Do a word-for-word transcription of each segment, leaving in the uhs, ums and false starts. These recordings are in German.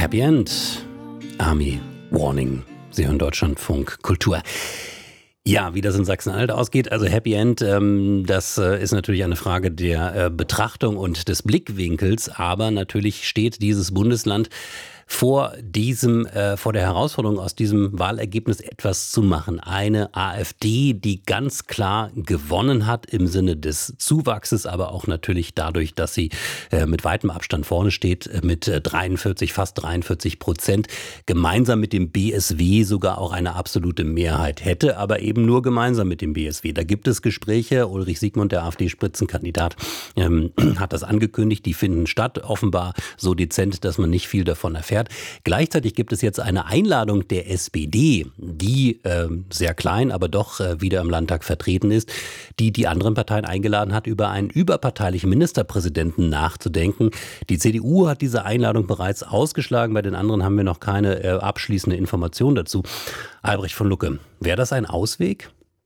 Happy End. Army Warning. Sie hören Deutschlandfunk Kultur. Ja, wie das in Sachsen-Anhalt ausgeht, also Happy End, ähm, das äh, ist natürlich eine Frage der äh, Betrachtung und des Blickwinkels, aber natürlich steht dieses Bundesland vor diesem, äh, vor der Herausforderung, aus diesem Wahlergebnis etwas zu machen. Eine AfD, die ganz klar gewonnen hat im Sinne des Zuwachses, aber auch natürlich dadurch, dass sie äh, mit weitem Abstand vorne steht, äh, mit äh, dreiundvierzig, fast dreiundvierzig Prozent, gemeinsam mit dem B S W sogar auch eine absolute Mehrheit hätte, aber eben nur gemeinsam mit dem B S W. Da gibt es Gespräche, Ulrich Siegmund, der AfD-Spitzenkandidat, ähm, hat das angekündigt, die finden statt, offenbar so dezent, dass man nicht viel davon erfährt. Gleichzeitig gibt es jetzt eine Einladung der S P D, die äh, sehr klein, aber doch äh, wieder im Landtag vertreten ist, die die anderen Parteien eingeladen hat, über einen überparteilichen Ministerpräsidenten nachzudenken. Die C D U hat diese Einladung bereits ausgeschlagen, bei den anderen haben wir noch keine äh, abschließende Information dazu. Albrecht von Lucke, wäre das ein Ausweg?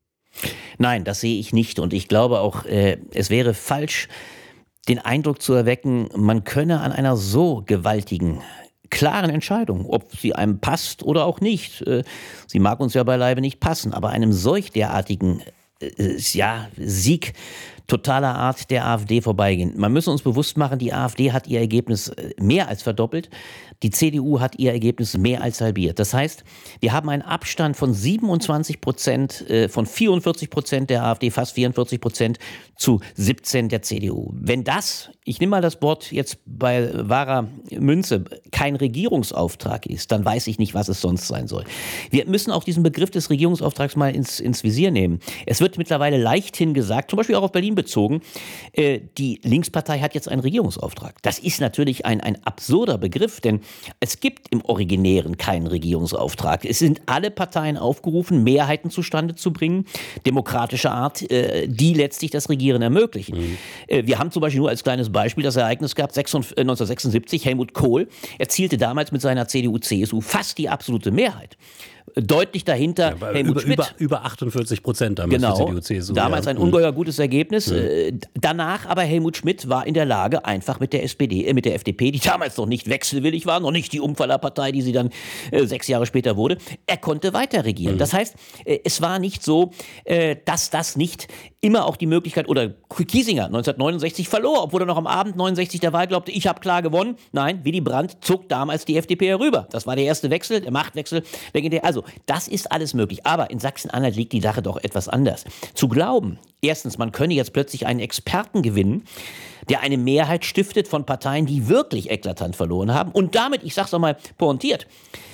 Nein, das sehe ich nicht und ich glaube auch, äh, es wäre falsch, den Eindruck zu erwecken, man könne an einer so gewaltigen klaren Entscheidung, ob sie einem passt oder auch nicht. Sie mag uns ja beileibe nicht passen, aber einem solch derartigen äh, ja, Sieg totaler Art der AfD vorbeigehen. Man müsse uns bewusst machen, die AfD hat ihr Ergebnis mehr als verdoppelt, die C D U hat ihr Ergebnis mehr als halbiert. Das heißt, wir haben einen Abstand von siebenundzwanzig Prozent, äh, von vierundvierzig Prozent der AfD, fast vierundvierzig Prozent zu siebzehn der C D U. Wenn das, ich nehme mal das Wort jetzt bei wahrer Münze, kein Regierungsauftrag ist, dann weiß ich nicht, was es sonst sein soll. Wir müssen auch diesen Begriff des Regierungsauftrags mal ins, ins Visier nehmen. Es wird mittlerweile leichthin gesagt, zum Beispiel auch auf Berlin bezogen, äh, die Linkspartei hat jetzt einen Regierungsauftrag. Das ist natürlich ein, ein absurder Begriff, denn es gibt im Originären keinen Regierungsauftrag. Es sind alle Parteien aufgerufen, Mehrheiten zustande zu bringen, demokratischer Art, äh, die letztlich das Regieren ermöglichen. Mhm. Äh, wir haben zum Beispiel nur als kleines Beispiel das Ereignis gehabt, neunzehnhundertsechsundsiebzig, Helmut Kohl erzielte damals mit seiner C D U C S U fast die absolute Mehrheit. Deutlich dahinter ja, Helmut über, Schmidt. Über, über achtundvierzig Prozent damals genau, für C D U, C S U. Damals ja. ein ungeheuer gutes Ergebnis. Mhm. Danach aber Helmut Schmidt war in der Lage, einfach mit der S P D, äh, mit der F D P, die damals noch nicht wechselwillig war, noch nicht die Umfallerpartei, die sie dann äh, sechs Jahre später wurde, er konnte weiter regieren. Mhm. Das heißt, äh, es war nicht so, äh, dass das nicht immer auch die Möglichkeit, oder Kiesinger neunzehnhundertneunundsechzig verlor, obwohl er noch am Abend neunundsechzig der Wahl glaubte, ich habe klar gewonnen. Nein, Willy Brandt zog damals die F D P herüber. Das war der erste Wechsel, der Machtwechsel. Also, das ist alles möglich. Aber in Sachsen-Anhalt liegt die Sache doch etwas anders. Zu glauben, erstens, man könne jetzt plötzlich einen Experten gewinnen, der eine Mehrheit stiftet von Parteien, die wirklich eklatant verloren haben und damit, ich sag's nochmal pointiert,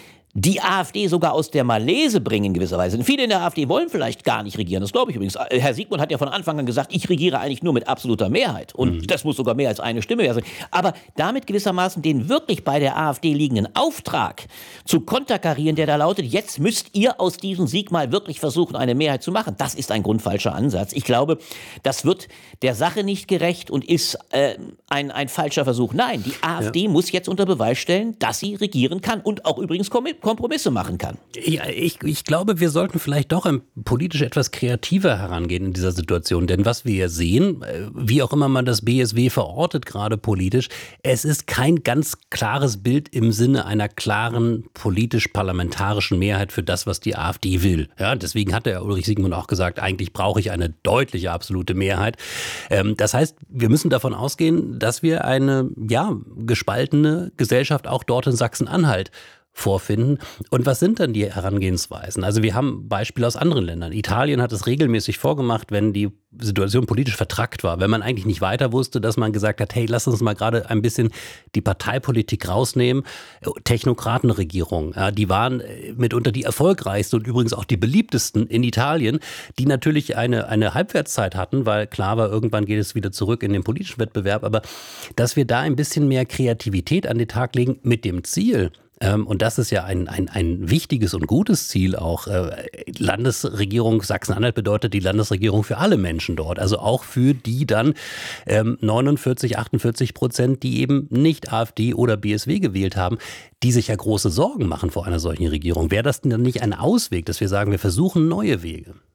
die AfD sogar aus der Malaise bringen in gewisser Weise. Denn viele in der AfD wollen vielleicht gar nicht regieren, das glaube ich übrigens. Herr Siegmund hat ja von Anfang an gesagt, ich regiere eigentlich nur mit absoluter Mehrheit. Und mhm. das muss sogar mehr als eine Stimme sein. Aber damit gewissermaßen den wirklich bei der AfD liegenden Auftrag zu konterkarieren, der da lautet, jetzt müsst ihr aus diesem Sieg mal wirklich versuchen, eine Mehrheit zu machen. Das ist ein grundfalscher Ansatz. Ich glaube, das wird der Sache nicht gerecht und ist äh, ein, ein falscher Versuch. Nein, die AfD ja. muss jetzt unter Beweis stellen, dass sie regieren kann und auch übrigens kommen. Kompromisse machen kann. Ja, ich, ich glaube, wir sollten vielleicht doch politisch etwas kreativer herangehen in dieser Situation. Denn was wir ja sehen, wie auch immer man das B S W verortet, gerade politisch, es ist kein ganz klares Bild im Sinne einer klaren politisch-parlamentarischen Mehrheit für das, was die AfD will. Ja, deswegen hat der Ulrich Siegmund auch gesagt, eigentlich brauche ich eine deutliche absolute Mehrheit. Ähm, das heißt, wir müssen davon ausgehen, dass wir eine ja, gespaltene Gesellschaft auch dort in Sachsen-Anhalt vorfinden. Und was sind dann die Herangehensweisen? Also wir haben Beispiele aus anderen Ländern. Italien hat es regelmäßig vorgemacht, wenn die Situation politisch vertrackt war, wenn man eigentlich nicht weiter wusste, dass man gesagt hat, hey, lass uns mal gerade ein bisschen die Parteipolitik rausnehmen. Technokratenregierungen, ja, die waren mitunter die erfolgreichsten und übrigens auch die beliebtesten in Italien, die natürlich eine, eine Halbwertszeit hatten, weil klar war, irgendwann geht es wieder zurück in den politischen Wettbewerb, aber dass wir da ein bisschen mehr Kreativität an den Tag legen mit dem Ziel, Ähm, und das ist ja ein, ein, ein wichtiges und gutes Ziel auch. Äh, Landesregierung Sachsen-Anhalt bedeutet die Landesregierung für alle Menschen dort. Also auch für die dann ähm, neunundvierzig, achtundvierzig Prozent, die eben nicht AfD oder B S W gewählt haben, die sich ja große Sorgen machen vor einer solchen Regierung. Wäre das denn dann nicht ein Ausweg, dass wir sagen, wir versuchen neue Wege?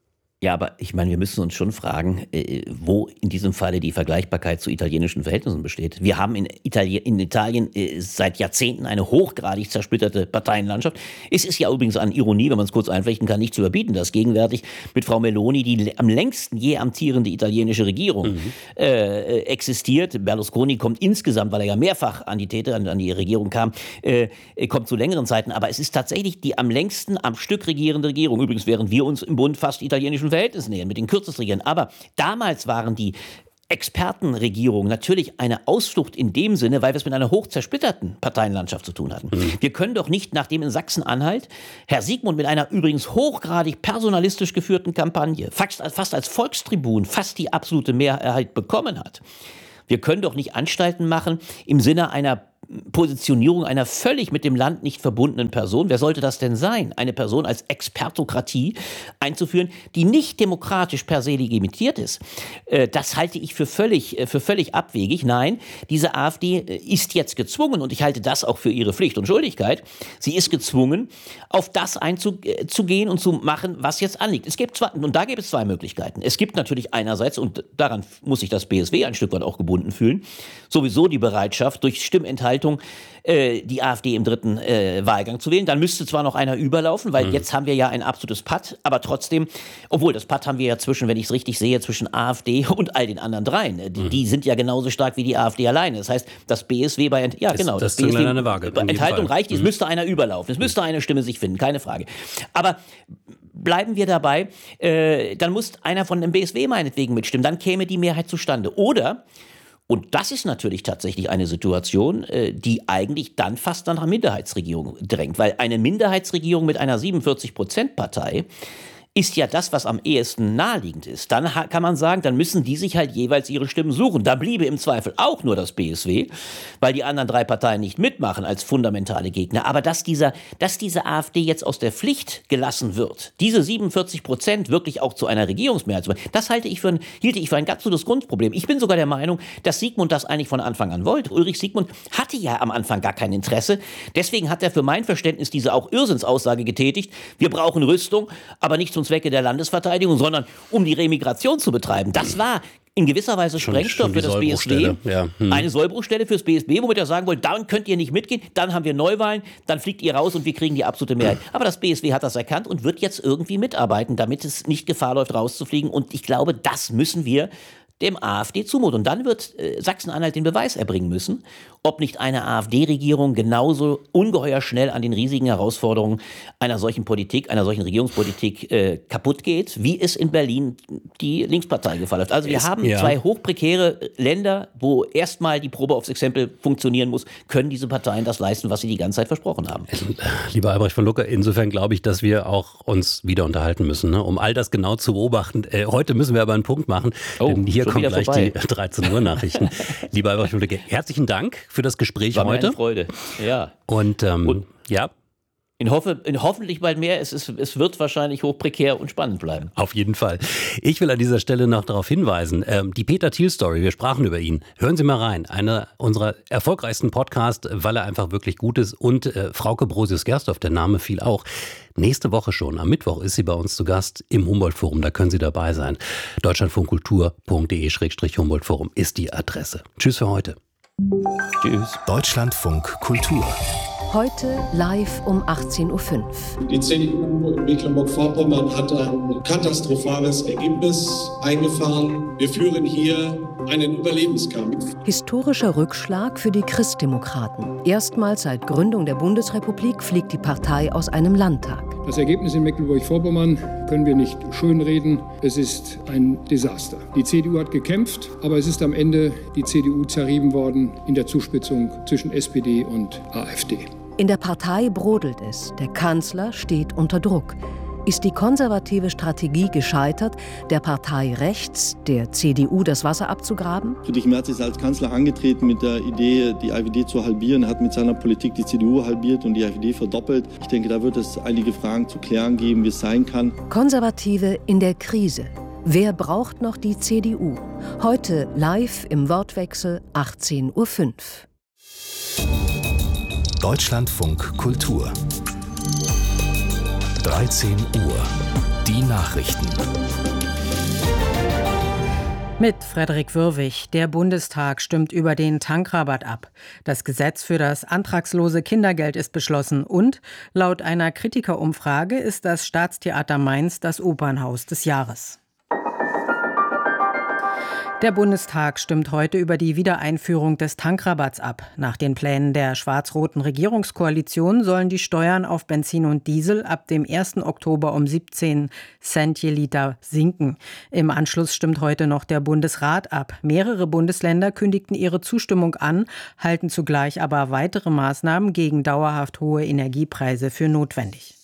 Ja, aber ich meine, wir müssen uns schon fragen, äh, wo in diesem Falle die Vergleichbarkeit zu italienischen Verhältnissen besteht. Wir haben in, Itali- in Italien äh, seit Jahrzehnten eine hochgradig zersplitterte Parteienlandschaft. Es ist ja übrigens an Ironie, wenn man es kurz einflechten kann, nicht zu überbieten, dass gegenwärtig mit Frau Meloni die am längsten je amtierende italienische Regierung mhm. äh, existiert. Berlusconi kommt insgesamt, weil er ja mehrfach an die Täter, an, an die Regierung kam, äh, kommt zu längeren Zeiten. Aber es ist tatsächlich die am längsten am Stück regierende Regierung. Übrigens, während wir uns im Bund fast italienischen Verhältnissen nähern, mit den kürzesten Regieren. Aber damals waren die Expertenregierung natürlich eine Ausflucht in dem Sinne, weil wir es mit einer hoch zersplitterten Parteienlandschaft zu tun hatten. Mhm. Wir können doch nicht, nachdem in Sachsen-Anhalt Herr Siegmund mit einer übrigens hochgradig personalistisch geführten Kampagne fast, fast als Volkstribun fast die absolute Mehrheit bekommen hat. Wir können doch nicht Anstalten machen im Sinne einer Positionierung einer völlig mit dem Land nicht verbundenen Person. Wer sollte das denn sein? Eine Person als Expertokratie einzuführen, die nicht demokratisch per se legitimiert ist. Das halte ich für völlig, für völlig abwegig. Nein, diese AfD ist jetzt gezwungen, und ich halte das auch für ihre Pflicht und Schuldigkeit, sie ist gezwungen, auf das einzugehen und zu machen, was jetzt anliegt. Es gibt zwei, und da gibt es zwei Möglichkeiten. Es gibt natürlich einerseits, und daran muss sich das B S W ein Stück weit auch gebunden fühlen, sowieso die Bereitschaft, durch Stimmenthaltung äh, die AfD im dritten äh, Wahlgang zu wählen. Dann müsste zwar noch einer überlaufen, weil mhm. jetzt haben wir ja ein absolutes Patt, aber trotzdem, obwohl das Patt haben wir ja zwischen, wenn ich es richtig sehe, zwischen AfD und all den anderen dreien. Die, mhm. die sind ja genauso stark wie die AfD alleine. Das heißt, das B S W bei Ent- ja ist, genau, das, das B S W eine Waage, bei Enthaltung reicht, es mhm. müsste einer überlaufen, es müsste eine Stimme sich finden, keine Frage. Aber bleiben wir dabei, äh, dann muss einer von dem B S W meinetwegen mitstimmen, dann käme die Mehrheit zustande. Oder, und das ist natürlich tatsächlich eine Situation, die eigentlich dann fast nach einer Minderheitsregierung drängt. Weil eine Minderheitsregierung mit einer siebenundvierzig-Prozent-Partei ist ja das, was am ehesten naheliegend ist. Dann kann man sagen, dann müssen die sich halt jeweils ihre Stimmen suchen. Da bliebe im Zweifel auch nur das B S W, weil die anderen drei Parteien nicht mitmachen als fundamentale Gegner. Aber dass dieser, dass diese AfD jetzt aus der Pflicht gelassen wird, diese siebenundvierzig Prozent wirklich auch zu einer Regierungsmehrheit zu machen, das halte ich für ein, hielt ich für ein ganz gutes Grundproblem. Ich bin sogar der Meinung, dass Siegmund das eigentlich von Anfang an wollte. Ulrich Siegmund hatte ja am Anfang gar kein Interesse. Deswegen hat er für mein Verständnis diese auch Irrsinnsaussage getätigt. Wir brauchen Rüstung, aber nicht zum Zwecke der Landesverteidigung, sondern um die Remigration zu betreiben. Das war in gewisser Weise Sprengstoff schon, schon für das B S W. Ja. Hm. Eine Sollbruchstelle fürs B S W, womit er sagen wollte, dann könnt ihr nicht mitgehen, dann haben wir Neuwahlen, dann fliegt ihr raus und wir kriegen die absolute Mehrheit. Aber das B S W hat das erkannt und wird jetzt irgendwie mitarbeiten, damit es nicht Gefahr läuft, rauszufliegen. Und ich glaube, das müssen wir dem AfD zumuten. Und dann wird äh, Sachsen-Anhalt den Beweis erbringen müssen, ob nicht eine AfD-Regierung genauso ungeheuer schnell an den riesigen Herausforderungen einer solchen Politik, einer solchen Regierungspolitik äh, kaputt geht, wie es in Berlin die Linkspartei gefallen hat. Also wir es, haben ja. zwei hochprekäre Länder, wo erstmal die Probe aufs Exempel funktionieren muss, können diese Parteien das leisten, was sie die ganze Zeit versprochen haben. Lieber Albrecht von Lucke, insofern glaube ich, dass wir auch uns wieder unterhalten müssen, ne? Um all das genau zu beobachten. Äh, heute müssen wir aber einen Punkt machen, oh, denn hier kommen gleich vorbei. Die dreizehn Uhr Nachrichten. Lieber Albrecht von Lucke, herzlichen Dank für das Gespräch War heute. War Freude, ja. Und, ähm, und ja. In, hoffe, in hoffentlich bald mehr. Es, ist, es wird wahrscheinlich hochprekär und spannend bleiben. Auf jeden Fall. Ich will an dieser Stelle noch darauf hinweisen, ähm, die Peter Thiel-Story, wir sprachen über ihn. Hören Sie mal rein. Einer unserer erfolgreichsten Podcasts, weil er einfach wirklich gut ist. Und äh, Frauke Brosius-Gersdorf, der Name fiel auch. Nächste Woche schon, am Mittwoch, ist sie bei uns zu Gast im Humboldt-Forum. Da können Sie dabei sein. deutschlandfunkkultur punkt de Schrägstrich Humboldt-Forum ist die Adresse. Tschüss für heute. Tschüss. Deutschlandfunk Kultur. Heute live um achtzehn Uhr fünf. Die C D U in Mecklenburg-Vorpommern hat ein katastrophales Ergebnis eingefahren. Wir führen hier einen Überlebenskampf. Historischer Rückschlag für die Christdemokraten. Erstmals seit Gründung der Bundesrepublik fliegt die Partei aus einem Landtag. Das Ergebnis in Mecklenburg-Vorpommern können wir nicht schönreden. Es ist ein Desaster. Die C D U hat gekämpft, aber es ist am Ende die C D U zerrieben worden in der Zuspitzung zwischen S P D und AfD. In der Partei brodelt es. Der Kanzler steht unter Druck. Ist die konservative Strategie gescheitert, der Partei rechts, der C D U, das Wasser abzugraben? Friedrich Merz ist als Kanzler angetreten mit der Idee, die AfD zu halbieren. Er hat mit seiner Politik die C D U halbiert und die AfD verdoppelt. Ich denke, da wird es einige Fragen zu klären geben, wie es sein kann. Konservative in der Krise. Wer braucht noch die C D U? Heute live im Wortwechsel achtzehn Uhr fünf. Deutschlandfunk Kultur. dreizehn Uhr. Die Nachrichten. Mit Frederik Würwig. Der Bundestag stimmt über den Tankrabatt ab. Das Gesetz für das antragslose Kindergeld ist beschlossen und laut einer Kritikerumfrage ist das Staatstheater Mainz das Opernhaus des Jahres. Der Bundestag stimmt heute über die Wiedereinführung des Tankrabatts ab. Nach den Plänen der schwarz-roten Regierungskoalition sollen die Steuern auf Benzin und Diesel ab dem ersten Oktober um siebzehn Cent je Liter sinken. Im Anschluss stimmt heute noch der Bundesrat ab. Mehrere Bundesländer kündigten ihre Zustimmung an, halten zugleich aber weitere Maßnahmen gegen dauerhaft hohe Energiepreise für notwendig.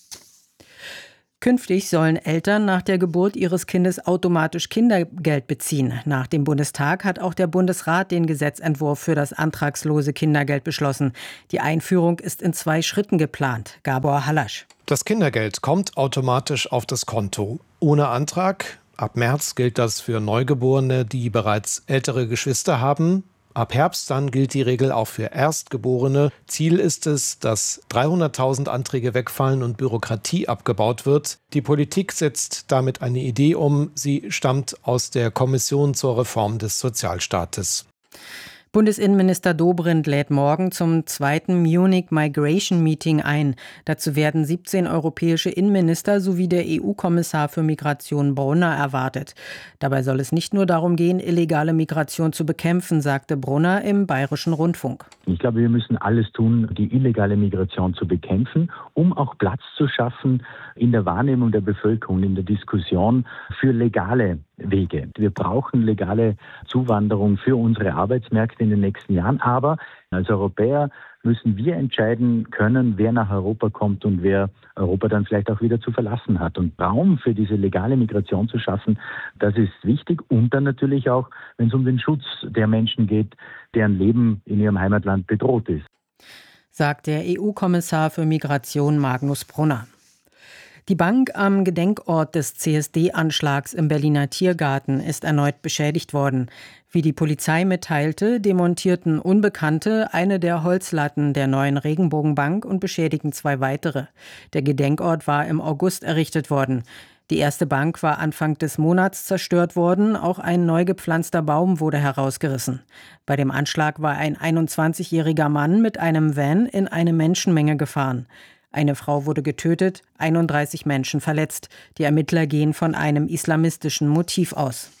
Künftig sollen Eltern nach der Geburt ihres Kindes automatisch Kindergeld beziehen. Nach dem Bundestag hat auch der Bundesrat den Gesetzentwurf für das antragslose Kindergeld beschlossen. Die Einführung ist in zwei Schritten geplant. Gabor Hallasch. Das Kindergeld kommt automatisch auf das Konto. Ohne Antrag. Ab März gilt das für Neugeborene, die bereits ältere Geschwister haben. Ab Herbst dann gilt die Regel auch für Erstgeborene. Ziel ist es, dass dreihunderttausend Anträge wegfallen und Bürokratie abgebaut wird. Die Politik setzt damit eine Idee um. Sie stammt aus der Kommission zur Reform des Sozialstaates. Bundesinnenminister Dobrindt lädt morgen zum zweiten Munich Migration Meeting ein. Dazu werden siebzehn europäische Innenminister sowie der E U-Kommissar für Migration Brunner erwartet. Dabei soll es nicht nur darum gehen, illegale Migration zu bekämpfen, sagte Brunner im Bayerischen Rundfunk. Ich glaube, wir müssen alles tun, die illegale Migration zu bekämpfen, um auch Platz zu schaffen in der Wahrnehmung der Bevölkerung, in der Diskussion für legale Wege. Wir brauchen legale Zuwanderung für unsere Arbeitsmärkte in den nächsten Jahren. Aber als Europäer müssen wir entscheiden können, wer nach Europa kommt und wer Europa dann vielleicht auch wieder zu verlassen hat. Und Raum für diese legale Migration zu schaffen, das ist wichtig. Und dann natürlich auch, wenn es um den Schutz der Menschen geht, deren Leben in ihrem Heimatland bedroht ist. Sagt der E U-Kommissar für Migration Magnus Brunner. Die Bank am Gedenkort des C S D-Anschlags im Berliner Tiergarten ist erneut beschädigt worden. Wie die Polizei mitteilte, demontierten Unbekannte eine der Holzlatten der neuen Regenbogenbank und beschädigten zwei weitere. Der Gedenkort war im August errichtet worden. Die erste Bank war Anfang des Monats zerstört worden, auch ein neu gepflanzter Baum wurde herausgerissen. Bei dem Anschlag war ein einundzwanzigjähriger Mann mit einem Van in eine Menschenmenge gefahren. Eine Frau wurde getötet, einunddreißig Menschen verletzt. Die Ermittler gehen von einem islamistischen Motiv aus.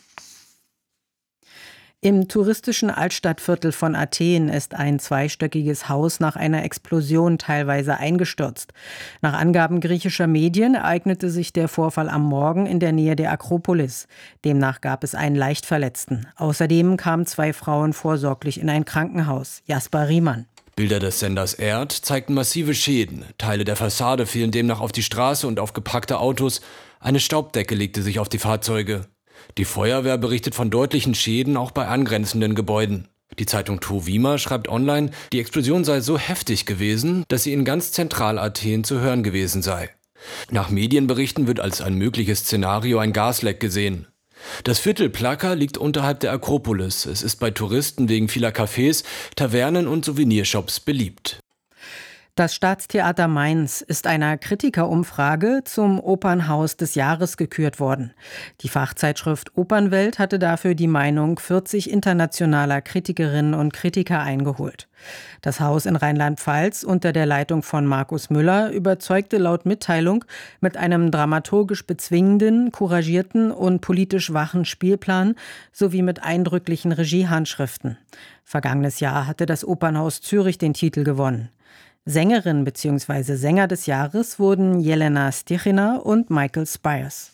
Im touristischen Altstadtviertel von Athen ist ein zweistöckiges Haus nach einer Explosion teilweise eingestürzt. Nach Angaben griechischer Medien ereignete sich der Vorfall am Morgen in der Nähe der Akropolis. Demnach gab es einen Leichtverletzten. Außerdem kamen zwei Frauen vorsorglich in ein Krankenhaus. Jasper Riemann. Bilder des Senders Erd zeigten massive Schäden. Teile der Fassade fielen demnach auf die Straße und auf gepackte Autos. Eine Staubdecke legte sich auf die Fahrzeuge. Die Feuerwehr berichtet von deutlichen Schäden auch bei angrenzenden Gebäuden. Die Zeitung Trovima schreibt online, die Explosion sei so heftig gewesen, dass sie in ganz Zentral-Athen zu hören gewesen sei. Nach Medienberichten wird als ein mögliches Szenario ein Gasleck gesehen. Das Viertel Plaka liegt unterhalb der Akropolis. Es ist bei Touristen wegen vieler Cafés, Tavernen und Souvenirshops beliebt. Das Staatstheater Mainz ist einer Kritikerumfrage zum Opernhaus des Jahres gekürt worden. Die Fachzeitschrift Opernwelt hatte dafür die Meinung vierzig internationaler Kritikerinnen und Kritiker eingeholt. Das Haus in Rheinland-Pfalz unter der Leitung von Markus Müller überzeugte laut Mitteilung mit einem dramaturgisch bezwingenden, couragierten und politisch wachen Spielplan sowie mit eindrücklichen Regiehandschriften. Vergangenes Jahr hatte das Opernhaus Zürich den Titel gewonnen. Sängerin bzw. Sänger des Jahres wurden Jelena Stichina und Michael Spires.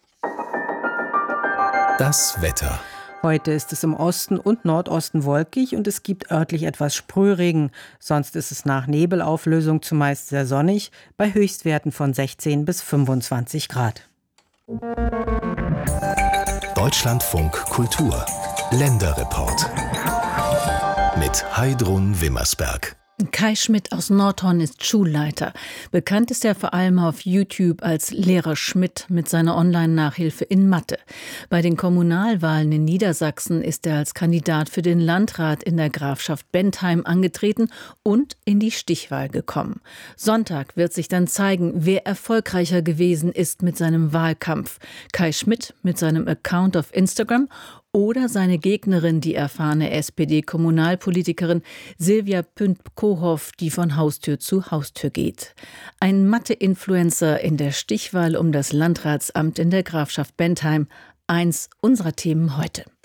Das Wetter. Heute ist es im Osten und Nordosten wolkig und es gibt örtlich etwas Sprühregen. Sonst ist es nach Nebelauflösung zumeist sehr sonnig, bei Höchstwerten von sechzehn bis fünfundzwanzig Grad. Deutschlandfunk Kultur. Länderreport. Mit Heidrun Wimmersberg. Kai Schmidt aus Nordhorn ist Schulleiter. Bekannt ist er vor allem auf YouTube als Lehrer Schmidt mit seiner Online-Nachhilfe in Mathe. Bei den Kommunalwahlen in Niedersachsen ist er als Kandidat für den Landrat in der Grafschaft Bentheim angetreten und in die Stichwahl gekommen. Sonntag wird sich dann zeigen, wer erfolgreicher gewesen ist mit seinem Wahlkampf. Kai Schmidt mit seinem Account auf Instagram oder seine Gegnerin, die erfahrene S P D-Kommunalpolitikerin Silvia Pünd-Kohoff, die von Haustür zu Haustür geht. Ein Mathe-Influencer in der Stichwahl um das Landratsamt in der Grafschaft Bentheim. Eins unserer Themen heute.